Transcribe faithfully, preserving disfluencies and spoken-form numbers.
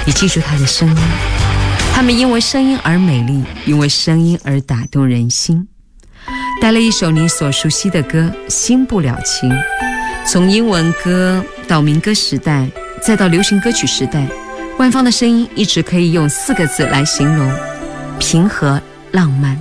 你记住她的声音，她们因为声音而美丽，因为声音而打动人心。带了一首你所熟悉的歌《新不了情》，从英文歌到民歌时代，再到流行歌曲时代，官方的声音一直可以用四个字来形容：平和浪漫。